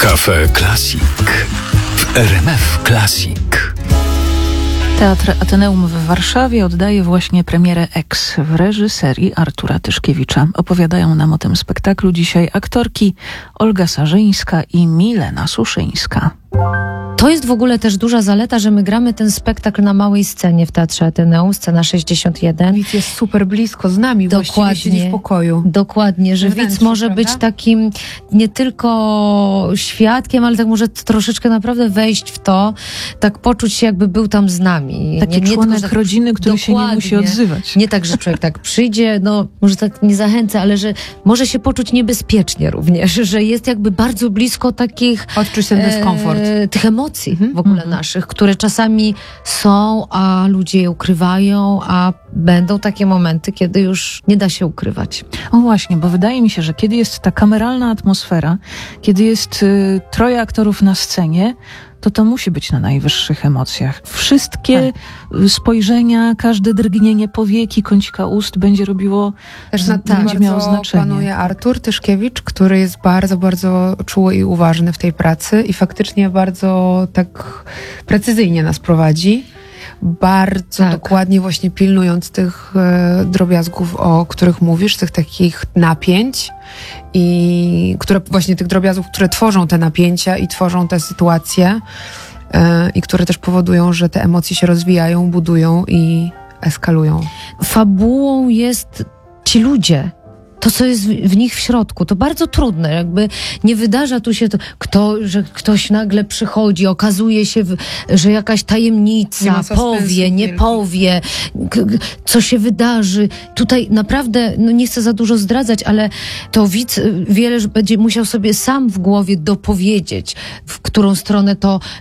Cafe Classic w RMF Classic. Teatr Ateneum w Warszawie oddaje właśnie premierę Ex w reżyserii Artura Tyszkiewicza. Opowiadają nam o tym spektaklu dzisiaj aktorki Olga Sarzyńska i Milena Suszyńska. To jest w ogóle też duża zaleta, że my gramy ten spektakl na małej scenie w Teatrze Ateneum, scena 61. Widz jest super blisko z nami, właściwie siedzi w pokoju. Dokładnie, że widz może być takim nie tylko świadkiem, ale tak może troszeczkę naprawdę wejść w to, tak poczuć się, jakby był tam z nami. Taki członek tylko, rodziny, który się nie musi odzywać. Nie tak, że człowiek tak przyjdzie, no może tak nie zachęca, ale że może się poczuć niebezpiecznie również, że jest jakby bardzo blisko takich... Odczuć ten dyskomfort. Tych emocji w ogóle naszych, które czasami są, a ludzie je ukrywają, a będą takie momenty, kiedy już nie da się ukrywać. O właśnie, bo wydaje mi się, że kiedy jest ta kameralna atmosfera, kiedy jest troje aktorów na scenie, to musi być na najwyższych emocjach. Wszystkie spojrzenia, każde drgnienie powieki, kącika ust będzie robiło, też będzie miało znaczenie. Planuje Artur Tyszkiewicz, który jest bardzo, bardzo czuły i uważny w tej pracy i faktycznie bardzo tak precyzyjnie nas prowadzi. Bardzo dokładnie właśnie pilnując tych drobiazgów, o których mówisz, tych takich napięć i które właśnie tych drobiazgów, które tworzą te napięcia i tworzą te sytuacje i które też powodują, że te emocje się rozwijają, budują i eskalują. Fabułą jest ci ludzie. To, co jest w nich w środku, to bardzo trudne. Jakby nie wydarza tu się to, że ktoś nagle przychodzi, okazuje się, że jakaś tajemnica powie, nie powie, co się wydarzy. Tutaj naprawdę, no nie chcę za dużo zdradzać, ale to widz wiele będzie musiał sobie sam w głowie dopowiedzieć, w którą stronę to